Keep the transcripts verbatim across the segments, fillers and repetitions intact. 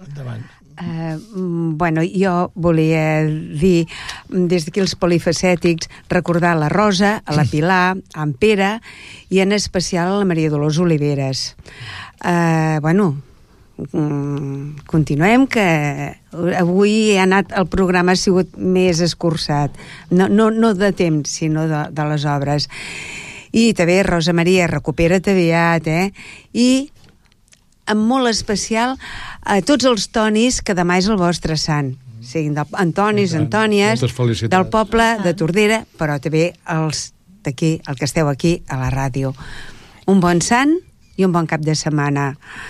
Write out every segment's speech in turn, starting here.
Endavant. Uh, bueno, jo volia dir, des d'aquí els polifacètics, recordar la Rosa, a la Pilar, a en Pere i en especial a la Maria Dolors Oliveres. Uh, bueno, um, continuem, que avui ha anat, el programa ha sigut més escurçat, no, no, no de temps, sinó de, de les obres. I també, Rosa Maria, recupera't aviat, eh? I en molt especial a tots els Tonis, que demà és el vostre sant. Siguin Antonis, Antònies, del poble de Tordera, però també els d'aquí, el que esteu aquí a la ràdio. Un bon sant i un bon cap de setmana.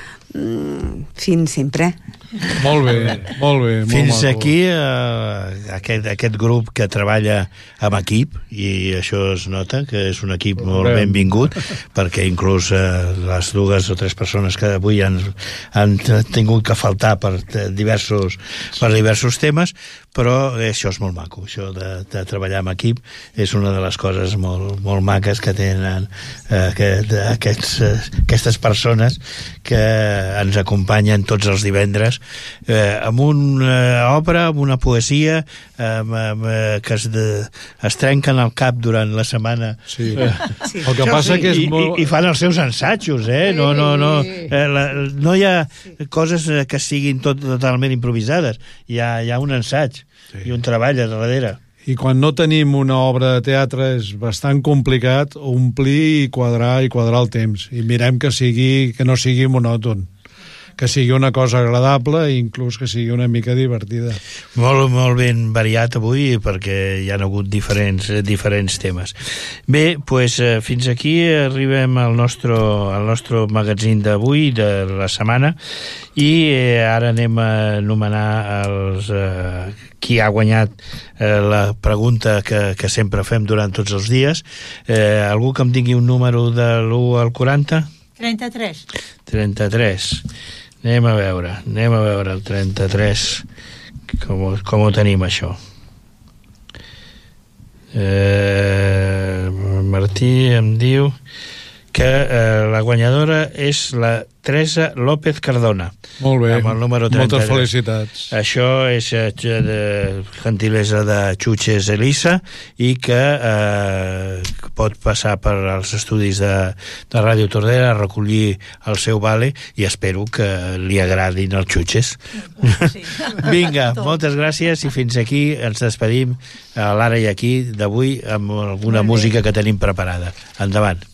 Mm, fins sempre. Molt bé, molt bé. Molt Fins maco. aquí eh, aquest, aquest grup que treballa amb equip, i això es nota que és un equip molt benvingut, perquè inclús eh, les dues o tres persones que avui han, han tingut que faltar per diversos, per diversos temes, però això és molt maco, això de, de treballar amb equip és una de les coses molt, molt maques que tenen eh, aquest, aquests, eh, aquestes persones que ens acompanyen tots els divendres eh, amb una obra, amb una poesia amb, amb, eh, que es, de, es trenquen al cap durant la setmana. Sí. Eh, sí. El que passa que és I, molt... i, i fan els seus ensatjos, eh? No, no, no, eh, la, no hi ha coses que siguin tot, totalment improvisades. Hi ha, hi ha un ensaig sí. i un treball a darrere. I quan no tenim una obra de teatre és bastant complicat omplir i quadrar i quadrar el temps. I mirem que sigui que no sigui monòton, que sigui una cosa agradable i inclús que sigui una mica divertida. Molt, molt ben variat avui perquè hi ha hagut diferents, diferents temes. Bé, pues, fins aquí arribem al nostre, al nostre magazín d'avui, de la setmana, i eh, ara anem a anomenar els, eh, qui ha guanyat eh, la pregunta que, que sempre fem durant tots els dies. Eh, algú que em digui un número de l'u al quaranta? trenta-tres. trenta-tres. Anem a veure, anem a veure el trenta-tres, com, com ho tenim, això. Eh, Martí em diu que eh, la guanyadora és la Teresa López Cardona. Molt bé, amb el número trenta-tres. Moltes felicitats. Això és eh, de gentilesa de Xutxes Elisa i que eh, pot passar per als estudis de, de Ràdio Tordera a recollir el seu vale i espero que li agradin els Xutxes. Sí. Vinga, moltes gràcies i fins aquí ens despedim a l'Ara i Aquí d'avui amb alguna música que tenim preparada. Endavant.